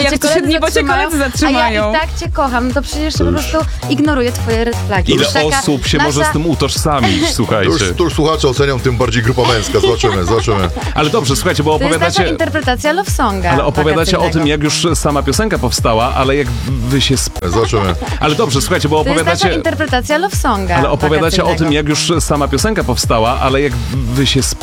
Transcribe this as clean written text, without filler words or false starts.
jak cię 3 dni, bo cię koledzy a ja zatrzymają. i tak cię kocham, to przecież po prostu ignoruję twoje red flagi. Ile To taka osób się może z tym utożsamić, słuchajcie. To już słuchacze ocenią, tym bardziej grupa męska. Zobaczymy. Ale dobrze, słuchajcie, bo To jest nasza opowiadacie... interpretacja love songa. Ale opowiadacie o tym, wakacyjnego. jak już sama piosenka powstała, ale jak wy się... Zobaczymy. Ale dobrze, słuchajcie, bo To jest nasza opowiadacie... interpretacja love songa. Ale opowiadacie o tym, wakacyjnego. jak już sama piosenka powstała, ale jak wy się